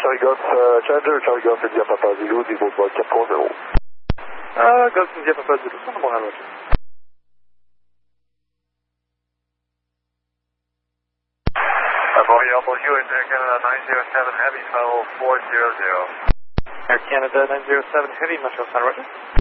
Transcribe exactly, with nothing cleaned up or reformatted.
Charlie Golf, uh, Challenger, Charlie Golf, India Papa Zulu, niveau de quatre point zéro. Uh, Golf India Papa Zulu, son de Montréal, Roger. Bonjour, bonjour, Air Canada nine zero seven Heavy, final four zero zero. Air Canada nine zero seven Heavy, Montreal, Roger.